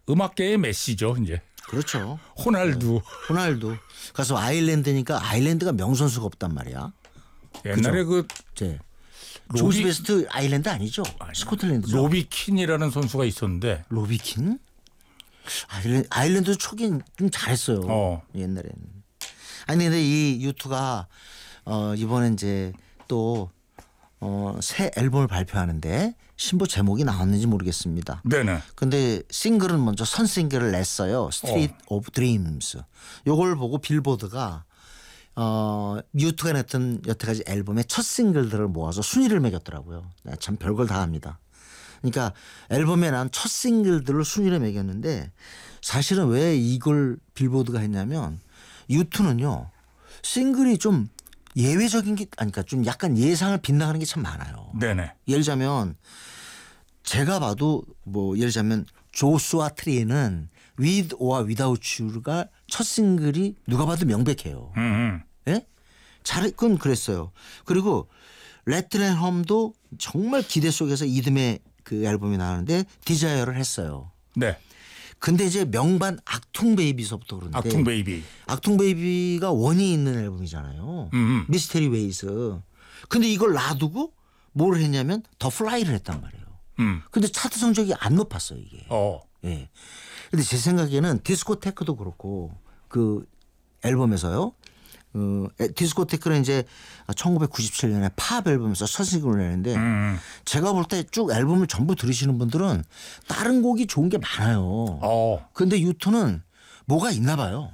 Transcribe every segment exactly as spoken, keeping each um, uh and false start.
음악계의 메시죠 이제. 그렇죠. 호날두. 네. 호날두. 가서 아일랜드니까 아일랜드가 명선수가 없단 말이야. 옛날에 그죠? 그 네. 로비, 조지 베스트 아일랜드 아니죠? 아니, 스코틀랜드죠. 로비킨이라는 선수가 있었는데. 로비킨? 아일랜드, 아일랜드 초긴 좀 잘했어요. 어. 옛날에는. 아니 근데 이 유투가 어, 이번에 이제 또 어, 새 앨범을 발표하는데 신보 제목이 나왔는지 모르겠습니다. 네네. 근데 싱글은 먼저 선 싱글을 냈어요. 스트리트 오브 드림스. 요걸 보고 빌보드가 어, 유투가 냈던 여태까지 앨범의 첫 싱글들을 모아서 순위를 매겼더라고요. 참 별걸 다 합니다. 그러니까 앨범에 난 첫 싱글들을 순위를 매겼는데 사실은 왜 이걸 빌보드가 했냐면 유투는요 싱글이 좀 예외적인 게 아니까 좀 약간 예상을 빗나가는 게 참 많아요. 네네. 예를 들자면 제가 봐도 뭐 예를 들자면 조슈아 트리는 With or Without You가 첫 싱글이 누가 봐도 명백해요. 음, 예? 잘 그건 그랬어요. 그리고 레트렌 홈도 정말 기대 속에서 이듬해 그 앨범이 나오는데 디자이어를 했어요. 네. 근데 이제 명반 악퉁 베이비서부터 그런데 악퉁 베이비. 악퉁 베이비가 원이 있는 앨범이잖아요. 음. 미스테리 웨이스. 근데 이걸 놔두고 뭘 했냐면 더 플라이를 했단 말이에요. 음. 근데 차트 성적이 안 높았어요 이게. 어. 예. 근데 제 생각에는 디스코테크도 그렇고 그 앨범에서요. 어, 디스코테크는 이제 천구백구십칠 년에 팝 앨범에서 첫 싱글을 내는데 음. 제가 볼 때 쭉 앨범을 전부 들으시는 분들은 다른 곡이 좋은 게 많아요. 어. 근데 유투는 뭐가 있나 봐요.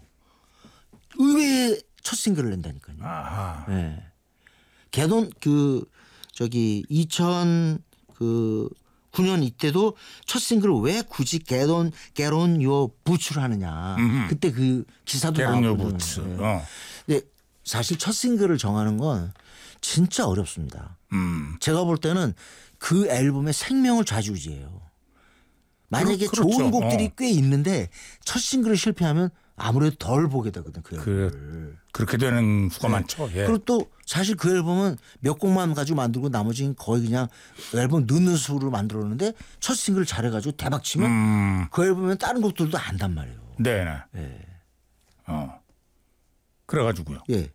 의외의 첫 싱글을 낸다니까요. 아하. 예. 개돈 그 저기 이천 그 구 년 이때도 첫 싱글을 왜 굳이 개돈 개론 요 부츠를 하느냐. 음흠. 그때 그 기사도 게론요 나왔거든요. 부츠. 예. 어. 근데 사실 첫 싱글을 정하는 건 진짜 어렵습니다. 음. 제가 볼 때는 그 앨범의 생명을 좌지우지해요. 만약에 그렇- 그렇죠. 좋은 곡들이 어. 꽤 있는데 첫 싱글을 실패하면 아무래도 덜 보게 되거든 그 그 앨범을. 그렇게 되는 수가 네. 많죠. 예. 그리고 또 사실 그 앨범은 몇 곡만 가지고 만들고 나머지는 거의 그냥 앨범 넣는 수로 만들었는데 첫 싱글을 잘해가지고 대박 치면 음. 그 앨범은 다른 곡들도 안단 말이에요. 네네. 예. 어. 그래가지고요. 예.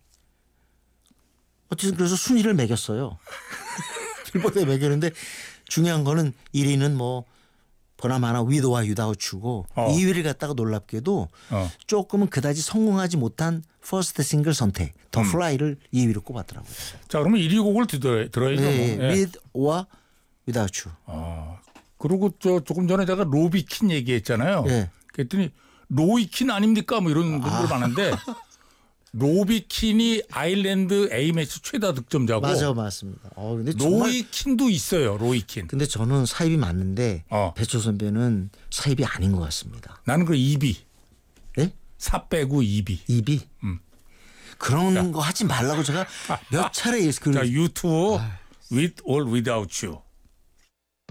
어쨌든 그래서 순위를 매겼어요. 빌보드에 매겼는데 중요한 거는 일 위는 뭐 보나마나 위도와 유다우추고 어. 이 위를 갖다가 놀랍게도 어. 조금은 그다지 성공하지 못한 퍼스트 싱글 선택 더 음. 플라이를 이 위로 꼽았더라고요. 자 그러면 일 위 곡을 들어, 들어야죠. 예, 뭐. 예. with or without you. 어. 그리고 저 조금 전에 제가 로비킨 얘기했잖아요. 예. 그랬더니 로이킨 아닙니까? 뭐 이런 분들 많은데 로비킨이 아일랜드 A매치 최다 득점자고 맞아 맞습니다. 어, 근데 정말 로이킨도 있어요. 로이킨. 근데 저는 사입이 맞는데 어. 배철 선배는 사입이 아닌 것 같습니다. 나는 그 이 비. 예? 사 빼고 이 비. 입이 음. 그런 거 하지 말라고 제가 몇 차례 그 자, 유튜브 With or Without You.